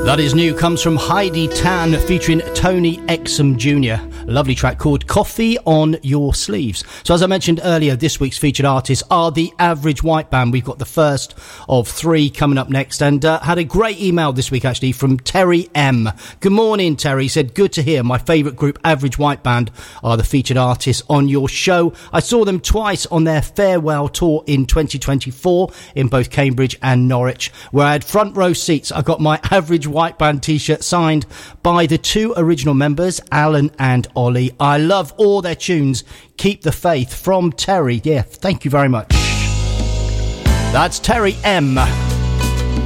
That is new, comes from Heidi Tan featuring Tony Exum Jr. A lovely track called Coffee on Your Sleeves. So as I mentioned earlier, this week's featured artists are the Average White Band. We've got the first of three coming up next, and had a great email this week actually from Terry M. Good morning, Terry. He said, good to hear. My favourite group, Average White Band, are the featured artists on your show. I saw them twice on their farewell tour in 2024 in both Cambridge and Norwich, where I had front row seats. I got my Average White Band t-shirt signed by the two original members, Alan and Ollie. I love all their tunes. Keep the faith. From Terry. Yeah, thank you very much. That's Terry M.